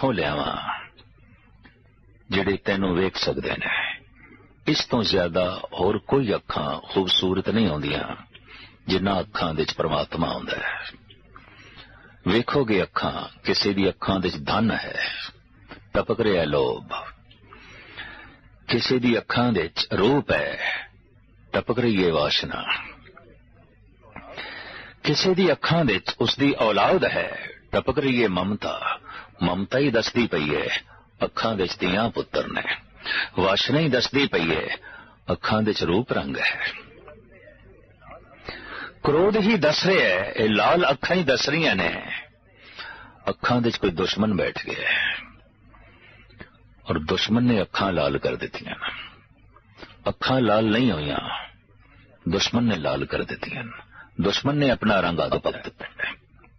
ਕਿੱਥੋਂ ਲਿਆਵਾਂ ਜਿਹੜੇ ਤੈਨੂੰ ਵੇਖ ਸਕਦੇ ਨੇ। ਇਸ ਤੋਂ ਜ਼ਿਆਦਾ ਹੋਰ ਕੋਈ ਅੱਖਾਂ ਖੂਬਸੂਰਤ ਨਹੀਂ ਆਉਂਦੀਆਂ ਜਿੰਨਾ ਅੱਖਾਂ ਦੇ ਚ ਪਰਮਾਤਮਾ ਆਉਂਦਾ ਹੈ। ਵੇਖੋਗੇ ਅੱਖਾਂ, ਕਿਸੇ ਦੀ ਅੱਖਾਂ ਦੇ ਚ ਧਨ ਹੈ, ਟਪਕ ਰਿਹਾ ਲੋਭ। ਕਿਸੇ ਦੀ ਅੱਖਾਂ ਦੇ ਚ ਰੂਪ ਹੈ, ਟਪਕ ਰਹੀ ਹੈ ਵਾਸ਼ਨਾ। ਕਿਸੇ ਦੀ ਅੱਖਾਂ ਦੇ ਚ ਉਸਦੀ ਔਲਾਦ ਹੈ, ਟਪਕ ਰਹੀ ਹੈ ਮਮਤਾ। ਮਮਤਾ ਹੀ ਦੱਸਦੀ ਪਈ ਹੈ ਅੱਖਾਂ ਦੇ ਚ ਧੀਆਂ ਪੁੱਤਰ ਨੇ। ਵਾਸ਼ਨਾ ਹੀ ਦੱਸਦੀ ਪਈ ਹੈ ਅੱਖਾਂ ਦੇ ਚ ਰੂਪ ਰੰਗ ਹੈ। ਕ੍ਰੋਧ ਹੀ ਦੱਸ ਰਿਹਾ ਹੈ, ਇਹ ਲਾਲ ਅੱਖਾਂ ਹੀ ਦੱਸ ਰਹੀਆਂ ਨੇ ਅੱਖਾਂ ਦੇ ਚ ਕੋਈ ਦੁਸ਼ਮਣ ਬੈਠ ਗਿਆ ਔਰ ਦੁਸ਼ਮਣ ਨੇ ਅੱਖਾਂ ਲਾਲ ਕਰ ਦਿੱਤੀਆਂ। ਅੱਖਾਂ ਲਾਲ ਨਹੀਂ ਹੋਈਆਂ, ਦੁਸ਼ਮਣ ਨੇ ਲਾਲ ਕਰ ਦਿੱਤੀਆਂ। ਦੁਸ਼ਮਣ ਨੇ ਆਪਣਾ ਰੰਗ ਬਦਲ ਦਿੱਤਾ।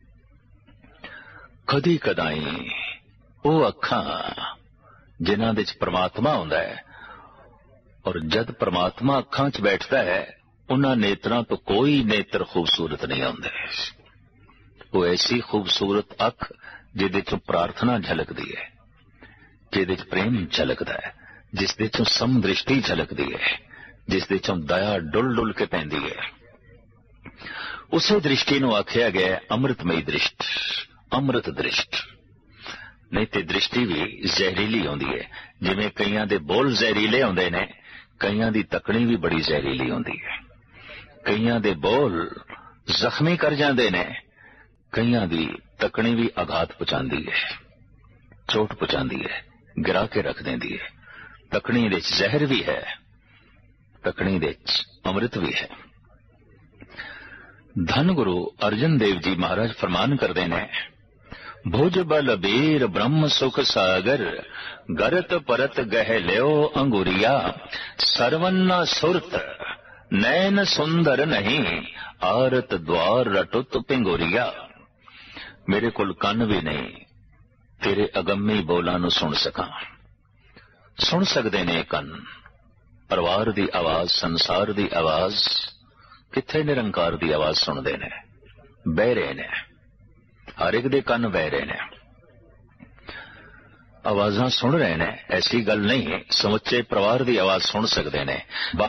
ਕਦੀ ਕਦਾਈ ਉਹ ਅੱਖਾਂ ਜਿਨ੍ਹਾਂ ਦੇ ਚ ਪਰਮਾਤਮਾ ਹੁੰਦਾ ਹੈ, ਔਰ ਜਦ ਪਰਮਾਤਮਾ ਅੱਖਾਂ ਚ ਬੈਠਦਾ ਹੈ ਉਹਨਾਂ ਨੇਤਰਾਂ ਤੋਂ ਕੋਈ ਨੇਤਰ ਖੂਬਸੂਰਤ ਨਹੀਂ ਆਉਂਦੇ। ਉਹ ਐਸੀ ਖੂਬਸੂਰਤ ਅੱਖ ਜਿਹਦੇ ਚੋਂ ਪ੍ਰਾਰਥਨਾ ਝਲਕਦੀ ਹੈ, ਜਿਹਦੇ ਚ ਪ੍ਰੇਮ ਝਲਕਦਾ ਹੈ, ਜਿਸ ਦੇ ਚੋਂ ਸਮਦ੍ਰਿਸ਼ਟੀ ਝਲਕਦੀ ਹੈ, ਜਿਸ ਦੇ ਚੋਂ ਦਇਆ ਡੁੱਲ ਡੁੱਲ ਕੇ ਪੈਂਦੀ ਹੈ। ਉਸੇ ਦ੍ਰਿਸ਼ਟੀ ਨੂੰ ਆਖਿਆ ਗਿਆ ਅੰਮ੍ਰਿਤਮਈ ਦ੍ਰਿਸ਼ਟ, ਅੰਮ੍ਰਿਤ ਦ੍ਰਿਸ਼ਟ। ਨਹੀਂ ਤੇ ਦ੍ਰਿਸ਼ਟੀ ਵੀ ਜ਼ਹਿਰੀਲੀ ਆਉਂਦੀ ਹੈ। ਜਿਵੇਂ ਕਈਆਂ ਦੇ ਬੋਲ ਜ਼ਹਿਰੀਲੇ ਆਉਂਦੇ ਨੇ, ਕਈਆਂ ਦੀ ਤੱਕਣੀ ਵੀ ਬੜੀ ਜ਼ਹਿਰੀਲੀ ਹੁੰਦੀ ਹੈ। ਕਈਆਂ ਦੇ ਬੋਲ ਜ਼ਖਮੀ ਕਰ ਜਾਂਦੇ ਨੇ, ਕਈਆਂ ਦੀ ਤੱਕਣੀ ਵੀ ਆਘਾਤ ਪਹੁੰਚਾਉਂਦੀ ਹੈ, ਚੋਟ ਪਹੁੰਚਾਉਂਦੀ ਹੈ, ਗਿਰਾ ਕੇ ਰੱਖ ਦਿੰਦੀ ਹੈ। ਤੱਕਣੀ ਦੇ ਵਿੱਚ ਜ਼ਹਿਰ ਵੀ ਹੈ, ਤੱਕਣੀ ਦੇ ਵਿੱਚ ਅੰਮ੍ਰਿਤ ਵੀ ਹੈ। ਧੰਨ ਗੁਰੂ ਅਰਜਨ ਦੇਵ ਜੀ ਮਹਾਰਾਜ ਫਰਮਾਨ ਕਰਦੇ ਨੇ, ਭੁਜ ਬਲ ਬੀਰ ਬ੍ਰਹਮ ਸੁਖ ਸਾਗਰ ਗਰਤ ਪਰਤ ਗਹਿ ਲਿਓ ਅੰਗੁਰੀਆ ਸਰਵਨ ਸੁਰਤ ਨੈਣ ਸੁੰਦਰ ਨਹੀਂ ਆਰਤ ਦਵਾਰ ਰਟੁਤ ਪਿੰਗੋਰੀਆ। ਮੇਰੇ ਕੋਲ ਕੰਨ ਵੀ ਨਹੀਂ ਤੇਰੇ ਅਗੰਮੀ ਬੋਲਾਂ ਨੂੰ ਸੁਣ ਸਕਾਂ। ਸੁਣ ਸਕਦੇ ਨੇ ਕੰਨ ਪਰਿਵਾਰ ਦੀ ਆਵਾਜ਼, ਸੰਸਾਰ ਦੀ ਆਵਾਜ਼, ਕਿੱਥੇ ਨਿਰੰਕਾਰ ਦੀ ਆਵਾਜ਼ ਸੁਣਦੇ ਨੇ, ਬਹਿਰੇ ਨੇ। ਹਰ ਇੱਕ ਦੇ ਕੰਨ ਬਹਿ ਰਹੇ ਨੇ, ਆਵਾਜ਼ਾਂ ਸੁਣ ਰਹੇ ਨੇ। ਐਸੀ ਗੱਲ ਨਹੀਂ ਸਮੁੱਚੇ ਪਰਿਵਾਰ ਦੀ ਆਵਾਜ਼ ਸੁਣ ਸਕਦੇ ਨੇ,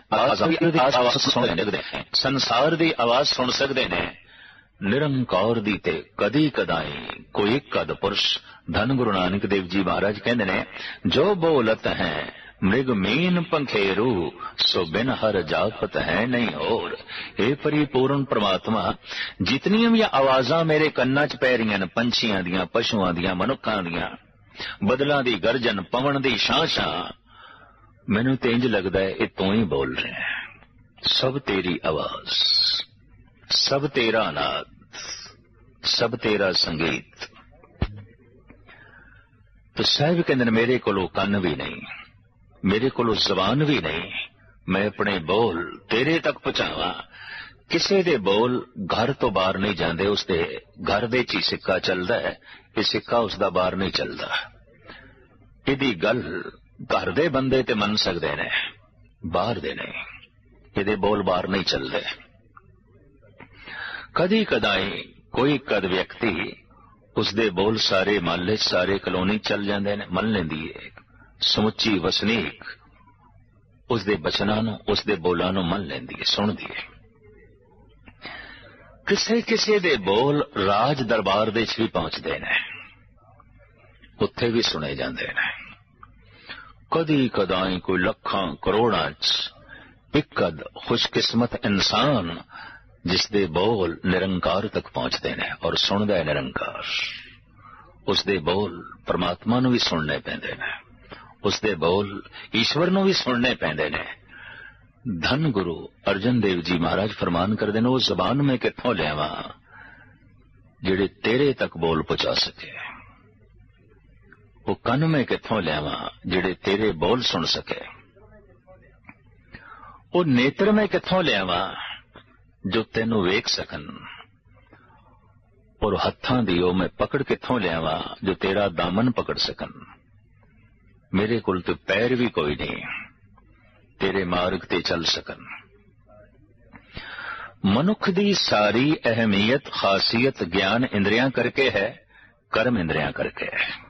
ਸੰਸਾਰ ਦੀ ਆਵਾਜ਼ ਸੁਣ ਸਕਦੇ ਨੇ। ਨਿਰੰਕਾਰ ਦੀ ਤੇ ਕਦੀ ਕਦਾਈ ਕੋਈ ਕਦ ਪੁਰਸ਼। ਧੰਨ ਗੁਰੂ ਨਾਨਕ ਦੇਵ ਜੀ ਮਹਾਰਾਜ ਕਹਿੰਦੇ ਨੇ, ਜੋ ਬੋਲਤ ਹੈ ਮ੍ਰਿਗ ਮੀਨ ਪੰਖੇਰੂ ਸੋ ਬਿਨ ਹਰ ਜਾਪਤ ਹੈ ਨਹੀਂ ਹੋਰ। ਇਹ ਪਰਿਪੂਰਨ ਪ੍ਰਮਾਤਮਾ, ਜਿਤਨੀਆਂ ਵੀ ਆਵਾਜ਼ਾਂ ਮੇਰੇ ਕੰਨਾਂ 'ਚ ਪੈ ਰਹੀਆਂ ਨੇ, ਪੰਛੀਆਂ ਦੀਆਂ, ਪਸ਼ੂਆਂ ਦੀਆਂ, ਮਨੁੱਖਾਂ ਦੀਆਂ, ਬਦਲਾਂ ਦੀ ਗਰਜਨ, ਪਵਨ ਦੀ ਛਾਂ-ਛਾਂ, ਮੈਨੂੰ ਤੇ ਇੰਜ ਲੱਗਦਾ ਹੈ ਇਹ ਤੂੰ ਹੀ ਬੋਲ ਰਿਹਾ ਹੈ। ਸਭ ਤੇਰੀ ਆਵਾਜ਼, ਸਭ ਤੇਰਾ ਨਾਦ, ਸਭ ਤੇਰਾ ਸੰਗੀਤ। तो साहब कहते मेरे कोलों कन्न भी नहीं, मेरे कोलों जबान भी नहीं, मैं अपने बोल तेरे तक पहुंचावा। किसी दे बोल घर तो बाहर नहीं जाते, उसके घर दे च सिक्का चलता है, ये सिक्का उसका बाहर नहीं चलता। इहदी गल घर दे बंदे ते मन सकते ने, बाहर दे नहीं, इहदे बोल बाहर नहीं चलते। कदी कदाई कोई कद व्यक्ति उसदे बोल सारे महल्ले सारे कलोनी चल जाते ने, मन लेंदी है समुची वसनीक उसदे बचनां नूं, उसदे बोलां नूं मन लेंदी है, सुनदी है। किसे किसे दे बोल राज दरबार दे च भी पहुंचते ने, उत्थे भी सुने जाते ने। कदी कदाई कोई लखां करोड़ां च एक कद खुशकिस्मत इंसान जिसदे बोल निरंकार तक पहुंचते ने और सुनदा है निरंकार। उसदे बोल परमात्मा नूं भी सुनने पैंदे ने, उसदे बोल ईश्वर नूं भी सुनने पैंदे ने। धन गुरु अर्जन देव जी महाराज फरमान करदे ने, वो जबान में कित्थों लियावां जिहड़े तेरे तक बोल पहुंचा सके, वो कन में कित्थों लियावां जिहड़े तेरे बोल सुन सके, वो नेत्र में कित्थों लियावां जो तेनू वेख सकन, और हत्थां दी ओ मैं पकड़ कित्थों लियावां जो तेरा दामन पकड़ सकन। मेरे कोल तो पैर भी कोई नहीं तेरे मार्ग ते चल सकन। मनुख दी सारी अहमियत खासियत ज्ञान इंद्रियां करके है, कर्म इंद्रियां करके है।